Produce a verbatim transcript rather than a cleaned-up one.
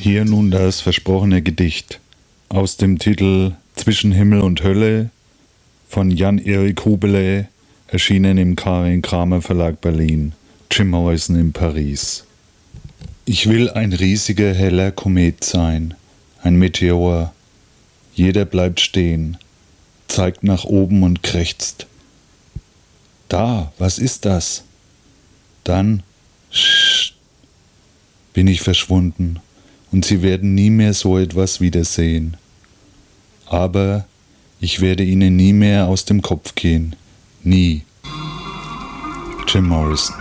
Hier nun das versprochene Gedicht aus dem Titel Zwischen Himmel und Hölle von Jan-Erik Hubele, erschienen im Karin Kramer Verlag Berlin, Jim Morrison in Paris. Ich will ein riesiger heller Komet sein, ein Meteor. Jeder bleibt stehen, zeigt nach oben und krächzt. Da, was ist das? Dann, sch, bin ich verschwunden und sie werden nie mehr so etwas wiedersehen. Aber ich werde ihnen nie mehr aus dem Kopf gehen. Nie. Jim Morrison.